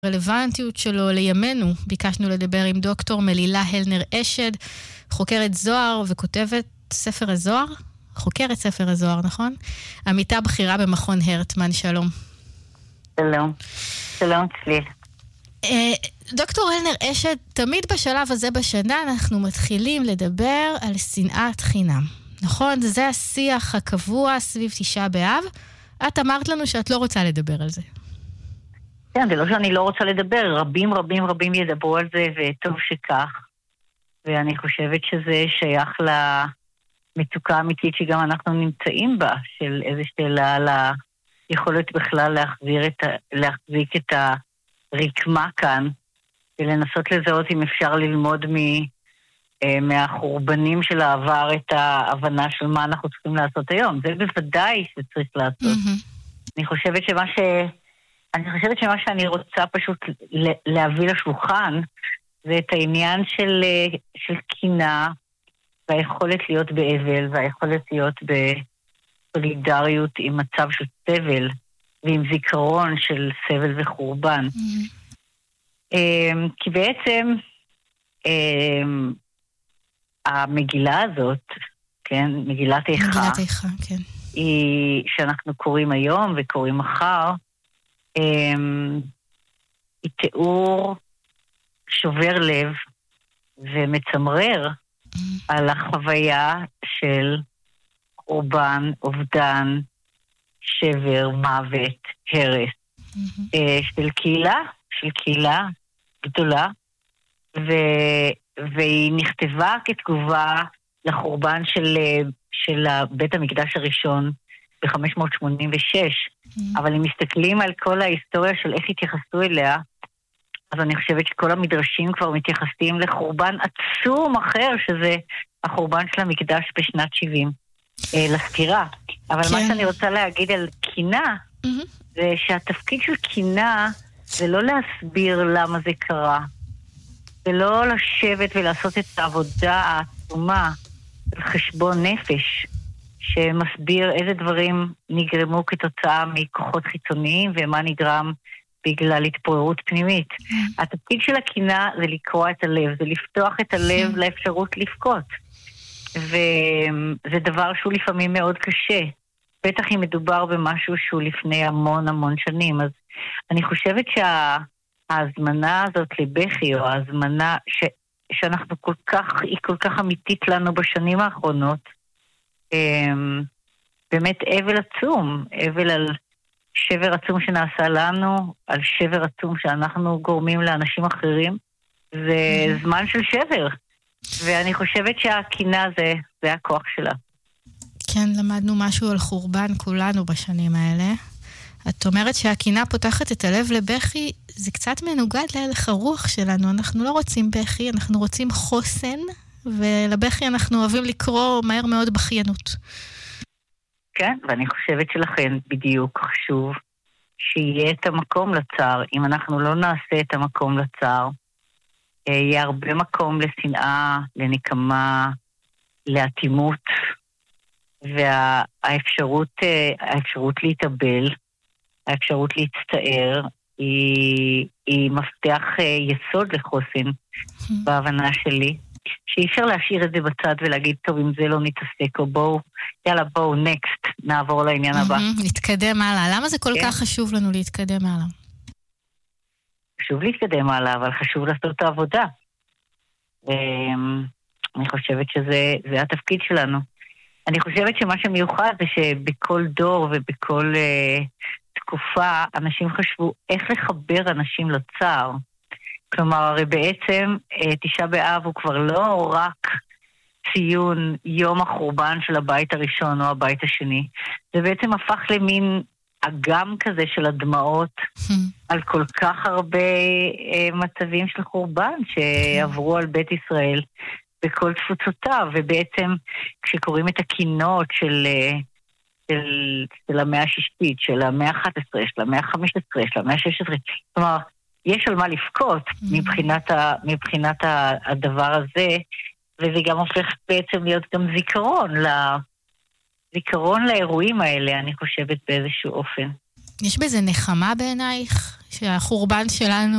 הרלוונטיות שלו לימינו. ביקשנו לדבר עם דוקטור מלילה הלנר אשד, חוקרת זוהר וכותבת ספר הזוהר, חוקרת ספר הזוהר, נכון? עמיתה בכירה במכון הרטמן, שלום. שלום. שלום צליל. דוקטור הלנר אשד, תמיד בשלב הזה בשנה אנחנו מתחילים לדבר על שנאת חינם. נכון? זה השיח הקבוע סביב תשעה באב. את אמרת לנו שאת לא רוצה לדבר על זה. כן, זה לא שאני לא רוצה לדבר. רבים ידברו על זה, וטוב שכך. ואני חושבת שזה שייך למצוקה האמיתית שגם אנחנו נמצאים בה, של איזו שאלה על היכולת בכלל להחזיק את הרקמה כאן, ולנסות לזהות אם אפשר ללמוד מהחורבנים של העבר את ההבנה של מה אנחנו צריכים לעשות היום. זה בוודאי שצריך לעשות. אני חושבת שמה שאני רוצה פשוט להביא לשולחן, זה את העניין של קינה, והיכולת להיות באבל, והיכולת להיות בסולידריות עם מצב של סבל, ועם זיכרון של סבל וחורבן. כי בעצם המגילה הזאת, כן, מגילת איכה, כן. היא שאנחנו קוראים היום וקוראים מחר, היא תיאור שובר לב ומצמרר על החוויה של חורבן, אובדן, שבר, מוות, הרס, של קהילה גדולה, והיא נכתבה כתגובה לחורבן של בית המקדש הראשון ב-586, אבל אם מסתכלים על כל ההיסטוריה של איך התייחסו אליה, אז אני חושבת שכל המדרשים כבר מתייחסים לחורבן עצום אחר, שזה החורבן של המקדש בשנת 70, לסתירה. אבל מה שאני רוצה להגיד על קינה, זה שהתפקיד של קינה זה לא להסביר למה זה קרה, זה לא לשבת ולעשות את העבודה העצומה על חשבון נפש, שמסביר איזה דברים נגרמו כתוצאה מכוחות חיצוניים, ומה נגרם בגלל התפוררות פנימית. התפקיד של הקינה זה לקרוא את הלב, זה לפתוח את הלב לאפשרות לבכות. וזה דבר שהוא לפעמים מאוד קשה. בטח אם מדובר במשהו שהוא לפני המון שנים. אז אני חושבת שההזמנה הזאת לבכי, או ההזמנה שאנחנו היא כל כך אמיתית לנו בשנים האחרונות, באמת אבל עצום, אבל על שבר עצום שנעשה לנו, על שבר עצום שאנחנו גורמים לאנשים אחרים, זה זמן של שבר. ואני חושבת שהקינה זה הכוח שלה. כן, למדנו משהו על חורבן כולנו בשנים האלה. את אומרת שהקינה פותחת את הלב לבכי, זה קצת מנוגד להלך הרוח שלנו. אנחנו לא רוצים בכי, אנחנו רוצים חוסן, ולבכי אנחנו אוהבים לקרוא מהר מאוד בכיינות. כן, ואני חושבת שלכן בדיוק חשוב שיהיה את המקום לצער. אם אנחנו לא נעשה את המקום לצער, יהיה הרבה מקום לשנאה, לנקמה, לאטימות, והאפשרות להתאבל, האפשרות להצטער, היא מפתח יסוד לחוסן בהבנה שלי, שאי אפשר להשאיר את זה בצד ולהגיד, טוב, אם זה לא נתעסק, או בואו, נקסט, נעבור לעניין הבא. נתקדם הלאה. למה זה כל כך חשוב לנו להתקדם הלאה? חשוב להתקדם הלאה, אבל חשוב לעשות את העבודה. אני חושבת שזה התפקיד שלנו. אני חושבת שמה שמיוחד זה שבכל דור ובכל תקופה אנשים חשבו איך לחבר אנשים לצער. כלומר, הרי בעצם תשעה באב הוא כבר לא רק ציון יום החורבן של הבית הראשון או הבית השני. זה בעצם הפך למין אגם כזה של הדמעות על כל כך הרבה מצבים של חורבן שעברו על בית ישראל בכל תפוצותיו, ובעצם כשקוראים את הקינות של המאה השישית, של המאה ה-11, של המאה ה-15, של המאה ה-16, כלומר, יש על מה לפקות מבחינת הדבר הזה, וזה גם הופך בעצם להיות גם זיכרון לאירועים האלה, אני חושבת באיזשהו אופן. יש בזה נחמה בעינייך, שהחורבן שלנו